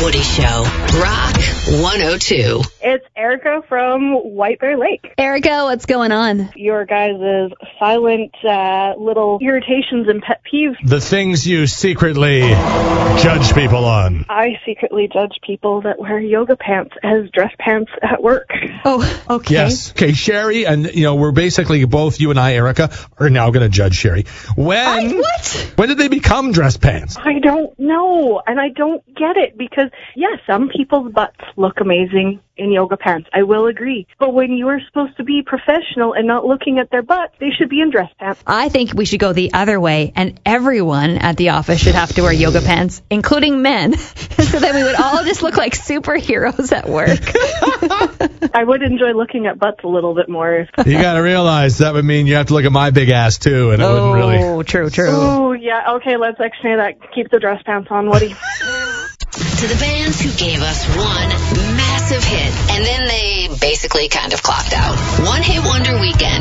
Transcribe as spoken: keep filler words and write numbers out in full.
Woody Show. Rock one oh two. It's Erica from White Bear Lake. Erica, what's going on? Your guys' silent uh, little irritations and pet peeves. The things you secretly judge people on. I secretly judge people that wear yoga pants as dress pants at work. Oh, okay. Yes. Okay, Sherry, and, you know, we're basically both, you and I, Erica, are now going to judge Sherry. When? I, what? When did they become dress pants? I don't know, and I don't get it, because, yes, some people's butts look amazing in yoga pants. I will agree. But when you are supposed to be professional and not looking at their butts, they should be in dress pants. I think we should go the other way, and everyone at the office should have to wear yoga pants, including men, so that we would all just look like superheroes at work. I would enjoy looking at butts a little bit more. You got to realize that would mean you have to look at my big ass, too, and it oh, wouldn't really... Oh, true, true. Oh, yeah, okay, let's actually that. Keep the dress pants on, Woody. To the bands who gave us one massive hit, and then they basically kind of clocked out. One Hit Wonder Weekend.